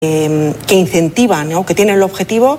que incentivan, ¿no? Que tienen el objetivo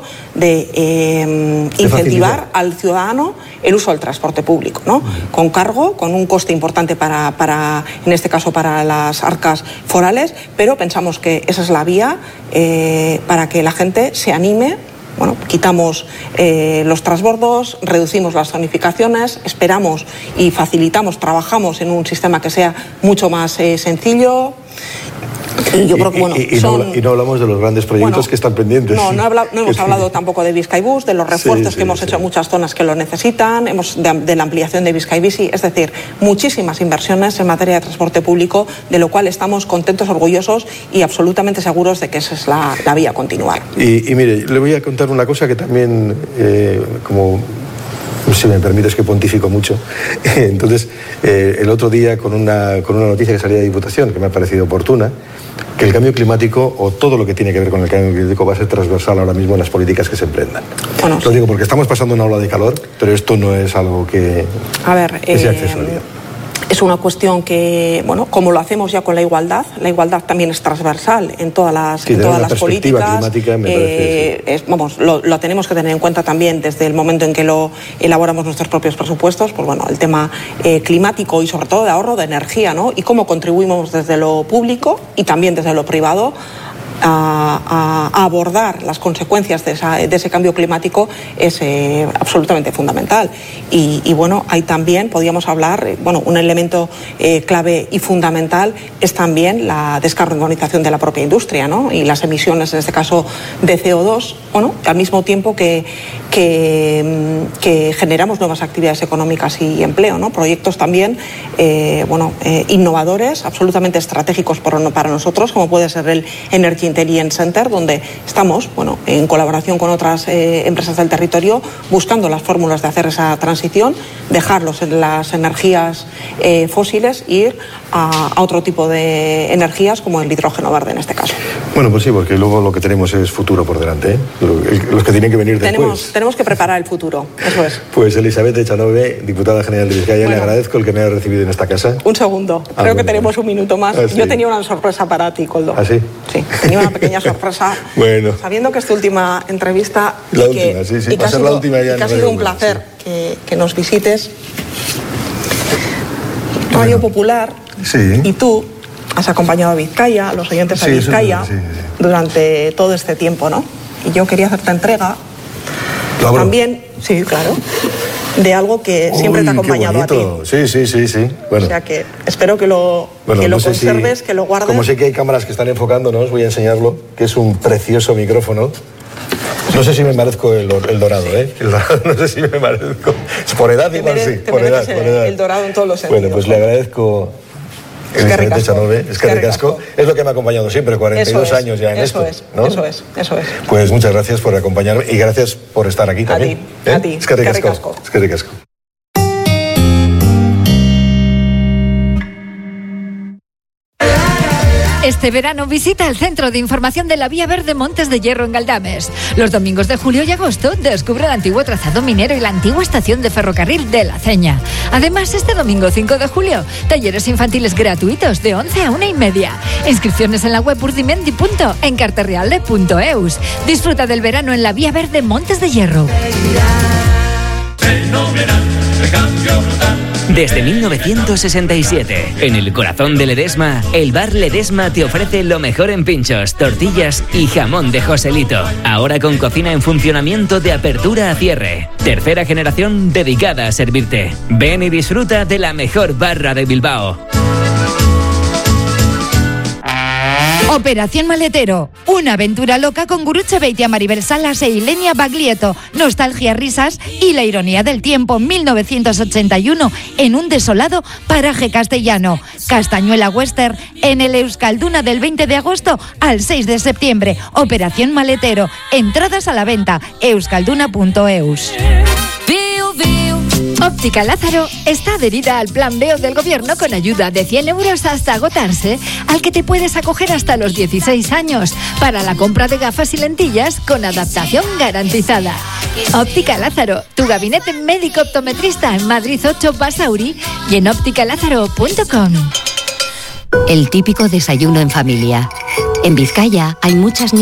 de incentivar al ciudadano el uso del transporte público, ¿no? Con cargo, con un coste importante para en este caso para las arcas forales, pero pensamos que esa es la vía para que la gente se anime. Bueno, quitamos los transbordos, reducimos las zonificaciones, esperamos y facilitamos, trabajamos en un sistema que sea mucho más sencillo. Y yo creo que, bueno, no hablamos de los grandes proyectos que están pendientes. No hemos hablado tampoco de Bizkaibus, de los refuerzos que hemos hecho en muchas zonas que lo necesitan, de la ampliación de Bizkaibici, es decir, muchísimas inversiones en materia de transporte público, de lo cual estamos contentos, orgullosos y absolutamente seguros de que esa es la vía a continuar. Y mire, le voy a contar una cosa que también, como... si me permites que pontifico mucho. Entonces, el otro día con una noticia que salía de Diputación, que me ha parecido oportuna, que el cambio climático, o todo lo que tiene que ver con el cambio climático, va a ser transversal ahora mismo en las políticas que se emprendan. Bueno, lo digo porque estamos pasando una ola de calor, pero esto no es algo que sea accesorio. Es una cuestión que, bueno, como lo hacemos ya con la igualdad también es transversal en todas las políticas. Climática me parece, lo tenemos que tener en cuenta también desde el momento en que lo elaboramos nuestros propios presupuestos, pues bueno, el tema climático y sobre todo de ahorro de energía, ¿no? Y cómo contribuimos desde lo público y también desde lo privado a abordar las consecuencias de ese cambio climático es absolutamente fundamental. Y bueno, ahí también podríamos hablar, un elemento clave y fundamental es también la descarbonización de la propia industria, ¿no? Y las emisiones, en este caso, de CO2, al mismo tiempo que generamos nuevas actividades económicas y empleo, ¿no? Proyectos también, innovadores, absolutamente estratégicos para nosotros, como puede ser el Energy Intelligence Center, donde estamos, en colaboración con otras empresas del territorio, buscando las fórmulas de hacer esa transición, dejarlos en las energías fósiles e ir a otro tipo de energías, como el hidrógeno verde en este caso. Bueno, pues sí, porque luego lo que tenemos es futuro por delante, ¿eh? Los que tienen que venir después. Tenemos que preparar el futuro, eso es. Pues Elizabeth Echanove, diputada general de Vizcaya, le agradezco el que me haya recibido en esta casa. Un segundo, creo que tenemos un minuto más. Sí. Yo tenía una sorpresa para ti, Koldo. ¿Ah, sí? Sí, tenía una pequeña sorpresa. Bueno. Sabiendo que es tu última entrevista la última, sí, va a ser la última ya. Que ha sido un placer que nos visites. Radio Popular, y tú has acompañado a Vizcaya, a los oyentes de Vizcaya, durante todo este tiempo, ¿no? Y yo quería hacerte entrega también, sí, claro, de algo que siempre te ha acompañado a ti. Sí. Bueno. O sea que espero que lo conserves, que lo guardes. Como sé que hay cámaras que están enfocándonos, voy a enseñarlo, que es un precioso micrófono. No sé si me merezco el dorado, ¿eh? El dorado, no sé si me merezco. Por edad igual sí, por edad. El dorado en todos los sentidos. Bueno, pues le agradezco... Es que ricasco. Es lo que me ha acompañado siempre, 42 años ya en esto. ¿No? Eso es. Pues muchas gracias por acompañarme y gracias por estar aquí también. A ti. Es que ricasco. Este verano visita el Centro de Información de la Vía Verde Montes de Hierro en Galdames. Los domingos de julio y agosto descubre el antiguo trazado minero y la antigua estación de ferrocarril de La Ceña. Además, este domingo 5 de julio, talleres infantiles gratuitos de 11 a 1:30. Inscripciones en la web urdimendi.encarterrealde.eus. Disfruta del verano en la Vía Verde Montes de Hierro. Desde 1967, en el corazón de Ledesma, el bar Ledesma te ofrece lo mejor en pinchos, tortillas y jamón de Joselito. Ahora con cocina en funcionamiento de apertura a cierre. Tercera generación dedicada a servirte. Ven y disfruta de la mejor barra de Bilbao. Operación Maletero, una aventura loca con Guruche Beitia, Maribel Salas e Ilenia Baglietto, nostalgia, risas y la ironía del tiempo. 1981, en un desolado paraje castellano. Castañuela Western, en el Euskalduna del 20 de agosto al 6 de septiembre. Operación Maletero, entradas a la venta, euskalduna.eus. Óptica Lázaro está adherida al Plan B del Gobierno con ayuda de 100 euros hasta agotarse, al que te puedes acoger hasta los 16 años para la compra de gafas y lentillas con adaptación garantizada. Óptica Lázaro, tu gabinete médico optometrista en Madrid 8 Basauri y en ópticalázaro.com. El típico desayuno en familia. En Vizcaya hay muchas